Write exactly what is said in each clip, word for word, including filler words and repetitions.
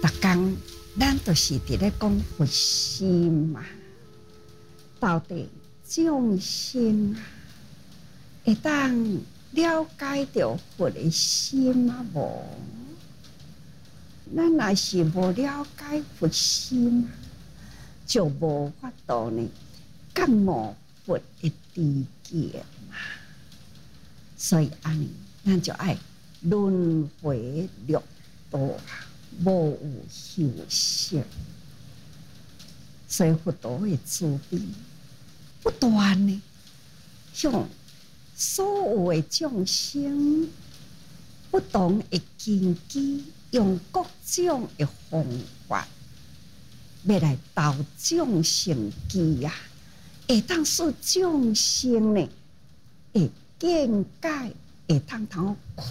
逐工咱都是伫咧讲佛心嘛，到底众生啊，会当了解到佛的心啊无？咱若是无了解佛心，就无法度呢觉悟佛的知见嘛。所以安尼，咱就爱轮回六道啊，无有休息。所以佛陀的慈悲，不断呢向所有的众生不同的根基，用各种的方法，要来导众生机啊，会当使众生呢会见解会通通开，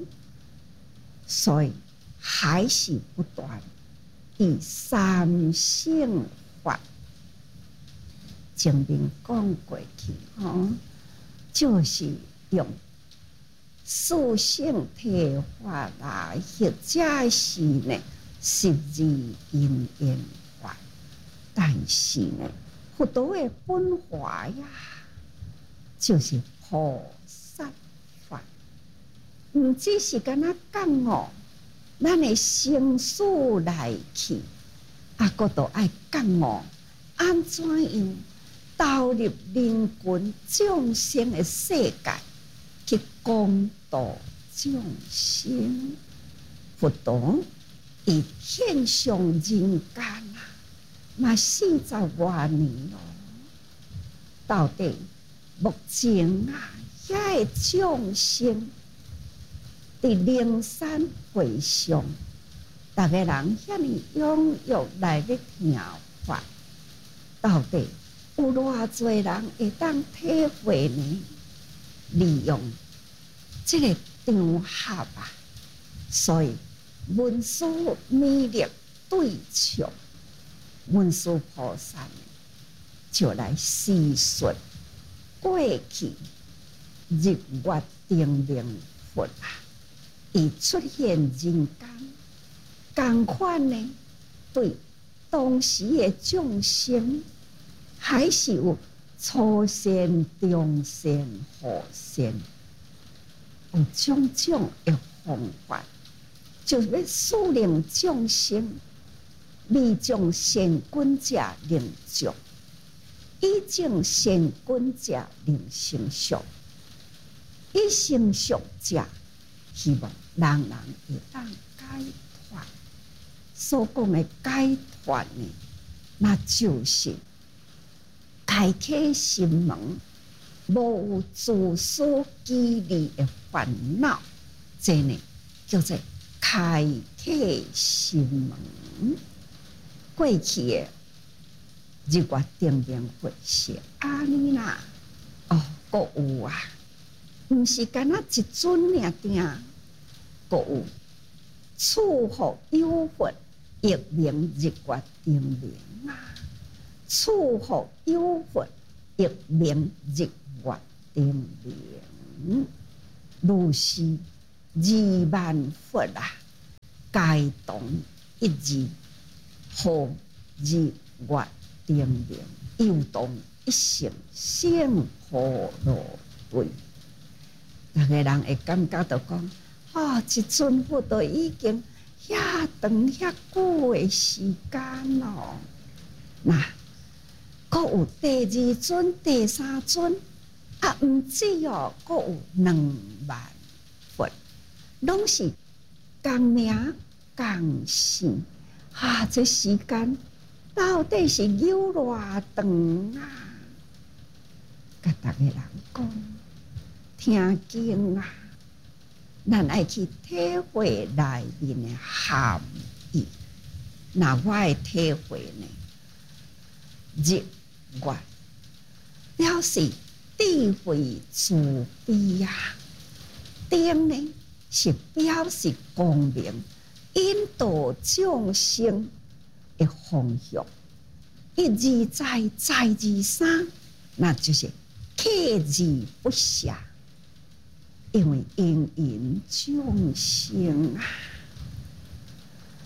所以还是不断以三性法。前面讲过去，吼，就是用四性体法啦，或者是呢十二因缘法。但是呢，佛陀的本怀呀，就是菩萨法，唔只是敢若讲哦，咱的生死来去，啊，佫都爱觉悟，安怎样投入人群众生的世界去广度众生。佛陀伊现上人间啊，嘛四十多年咯。到底目前啊，遐个众生伫灵山会上，逐个人遐尼踊跃来咧听法，到底有偌侪人会当体会呢？利用这个场合啊，所以文殊弥勒对唱，文殊菩萨就来叙述过去日月定明佛啊，伊出现人间，同款呢对当时的众生，还是有初善、中善、后善，有种种的方法，就要使令众生未种善根者能种，已种善根者能成熟，已成熟者希望人人会当解脱。所讲的解脱呢，那就是开启心门，无有自私自利的烦恼，这呢叫做开启心门。过去的日月定明佛是安尼啦，哦，阁有啊，毋是干那一尊尔定，阁有处佛有佛，亦名日月定明啊。处佛有佛，亦名日月定明。如是二万佛啊，皆同一字，号日月定明，又同一性性何罗对。逐个人会感觉到讲，哦，一尊佛都已经遐长遐久的时间咯。那阁有第二尊、第三尊，啊，毋止哦，阁有两万佛，拢是同名同姓。啊，这时间到底是有偌长啊？甲逐个人讲，听经啊，咱爱去体会内面的含义。那我的体会呢，日月表示智慧慈悲啊，定呢是表示光明，引导众生的方向。一而再，再而三，那就是锲而不舍，因为芸芸众生啊，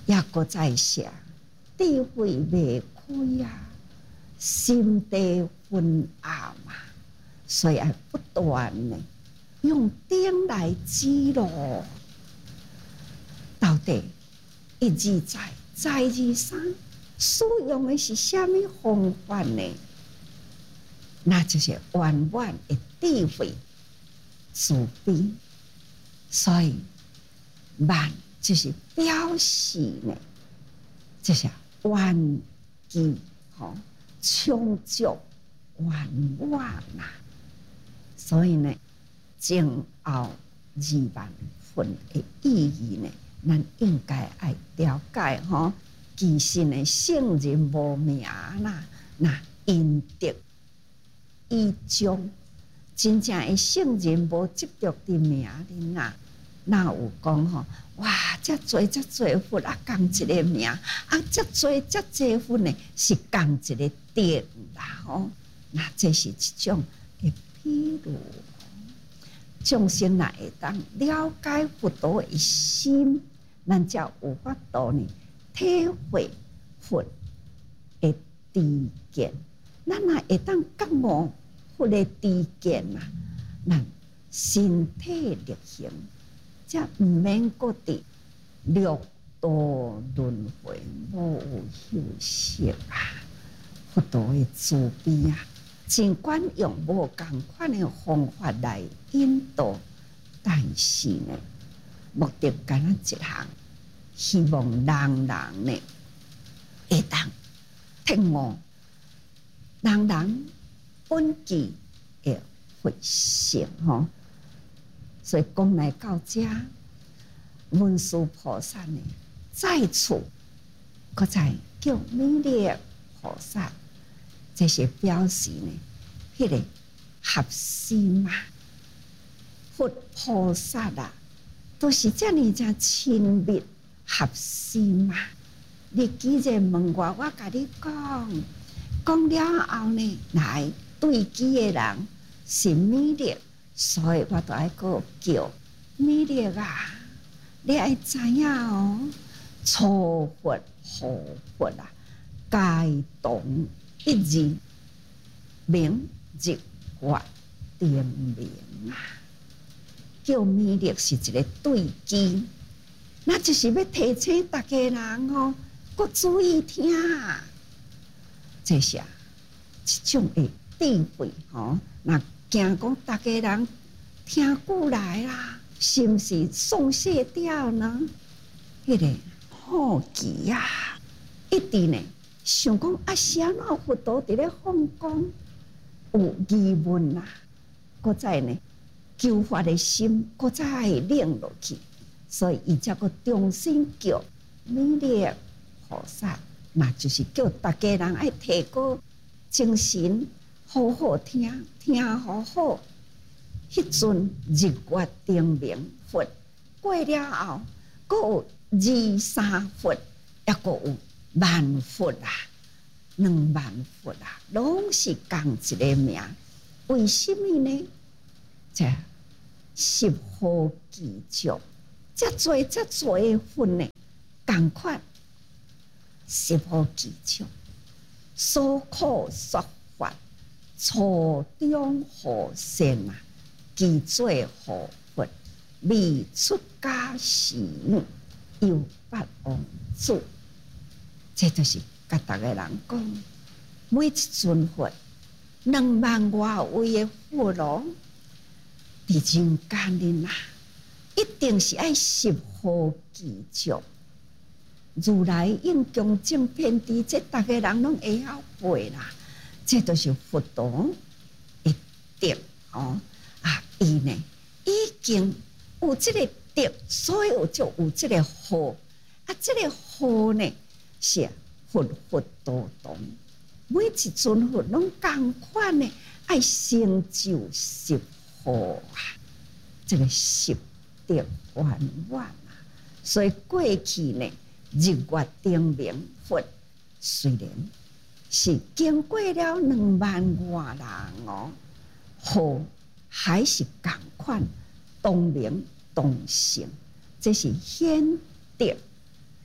也搁在写智慧未开啊，心地昏暗嘛，所以要不断的用灯来指路。到底一字在，在字三，使用的是什么方法呢？那就是圆满的智慧、慈悲。所以万就是表示呢，就是圆寂吼，充足圆满呐。所以呢，前后二万分的意义呢，咱应该爱了解吼。其实呢，圣人无名啦，那因得依宗，真正的圣人无执着的名哩呐。哪有讲吼？哇，遮多遮多佛啊，共一个名啊，遮多遮多佛呢，是共一个德啦吼。那这是一种的譬如，众生若会当了解佛陀的心，咱才有法度呢体会佛的知见。咱若会当觉悟佛的知见啊，咱身体力行。才毋免搁伫六道轮回无有休息啊！佛陀的慈悲啊，尽管用无共款的方法来引导，但是呢，目的干那一项，希望人人呢会当听悟，人人本具的佛性吼。所以讲来到这，文殊菩萨呢，再次搁再叫弥勒菩萨，这是表示呢，迄、那个合心啊，佛菩萨啊，都是这样这亲密合心啊。你既然问我，我甲你讲，讲了后呢，来对机的人是弥勒。所以我都爱个叫弥勒啊，你爱知影哦，初佛、后佛啊，皆同一字，明日月定明啊。叫弥勒是一个对机，那就是要提醒大家人哦，搁注意听啊，这是啊一种的智慧吼。那惊讲大家人听过来啦，是毋是松懈掉呢？迄、那个好奇啊，一直呢想讲啊，是安怎佛陀伫咧放光，有疑问啊，搁再呢求法的心，搁再领落去，所以伊才个重新叫弥勒菩萨，那就是叫大家人爱提高精神。好好听，听好好。迄阵日月定明佛过了后，阁有二三佛，也阁有万佛啊，两万佛啊，拢是共一个名。为什么呢？这十方具足，遮多遮多的佛呢，共款十方具足，所可说法。初中和善啊，既做和佛，未出家时有八王子。这就是甲大家人讲，每一尊佛，两万外位的佛咯，伫人间里呐，一定是爱十方具足。如来应供正遍地，这大家人拢会晓背啦。这都是佛陀的德哦啊！伊呢已经有这个德，所以就有这个好啊。这个好呢是佛佛道同，每一尊佛拢共款呢，爱成就十好啊！这个十德圆满啊！所以过去呢，日月定明佛虽然。是经过了两万外人哦，好还是共款同名同姓，这是显德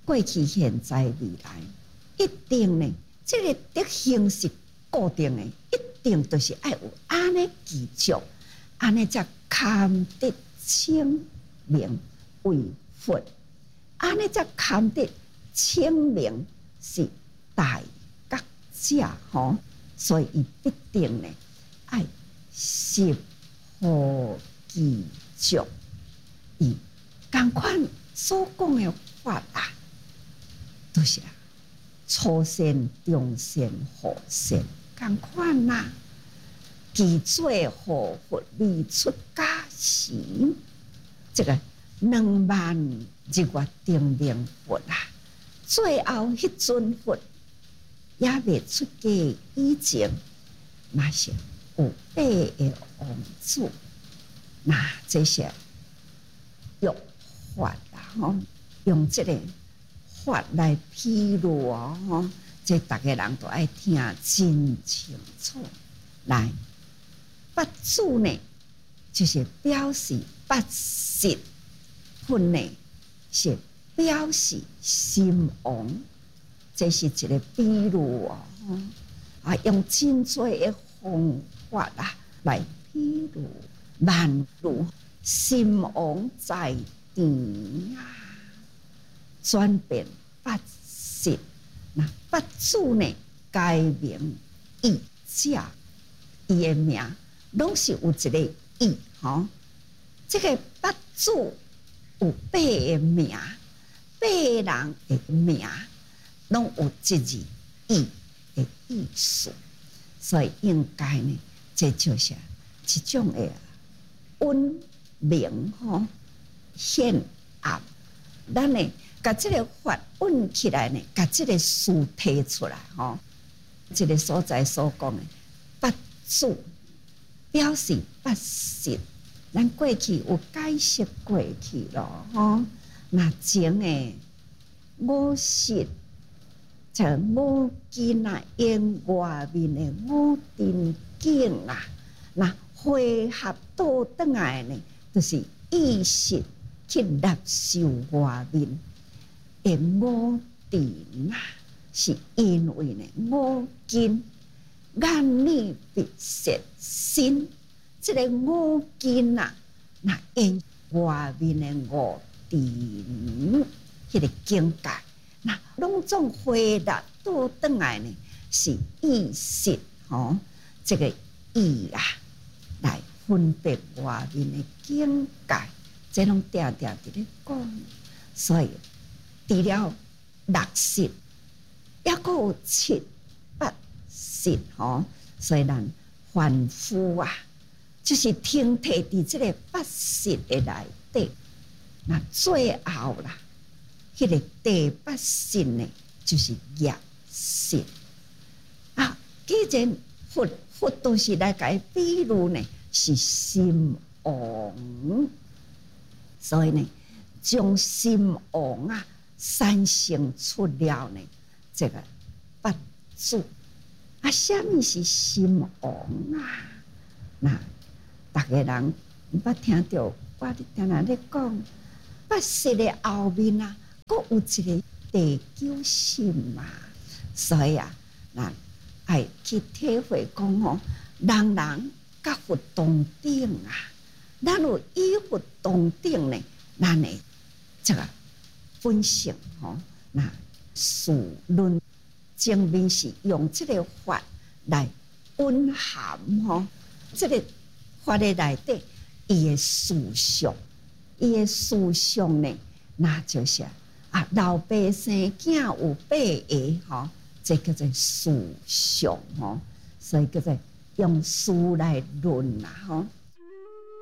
过去、现在、未来，一定呢，这个德行是固定的，一定都是爱有安尼记住，安尼才堪得清明为佛，安尼才堪得清明是大觉者吼，所以伊必定呢爱习好记住，伊同款所讲的法啊，都是啊，初善、中善、后善，同款呐。记做好佛未出家时，这个两万日月定明佛啊，最后迄尊佛也未出家以前，嘛是有八个王子，那这些用法啦吼，用这个法来披露哦吼，这大家人都爱听真清楚。来，八字呢，就是表示八识分呢，是表示心王，这是一个比喻哦。啊，用真多的方法啊来比喻万物心王在天啊，转变八识。那八字呢，改名义者，伊的名拢是有一个义吼。这个八字有八个名，八人的名拢有一字义的意思，所以应该呢，这就是一种的温明吼显暗。咱呢，把这个法稳起来呢，把这个事提出来吼。这个所在所讲的八字，表示八识，咱过去有解释过去咯吼。那前的五识，就五根啊，因外面的五根境啊，那汇合倒转来呢，就是意识去纳受外面的五尘啊，是因为呢五根眼耳鼻舌身，这个五根啊，那因外面的五尘，迄个境界，那拢总回答倒转来呢，是意识吼，这个意啊，来分别外面的境界，这拢定定伫咧讲。所以除了六识，也阁有七八识吼，所以咱凡夫啊，就是停摕伫这个八识的内底。那最后啦，迄、那个第八识呢，就是业识啊。既然佛佛都是来解比喻呢，是心王，所以呢，将心王啊产生出了呢，这个八字啊。什么是心王啊？那大家人捌听到我定定咧讲。八识的后面啊，佫有一个地球心嘛，所以啊，咱爱去体会讲吼，人人甲佛同等啊，咱有与佛同等呢，咱的这个本性吼，那事论前面是用这个法来蕴含吼，这个法的内底伊的思想。伊的思想呢，那就是啊，老百姓囝有八个吼，这叫做思想吼，所以叫做用思来论啦吼。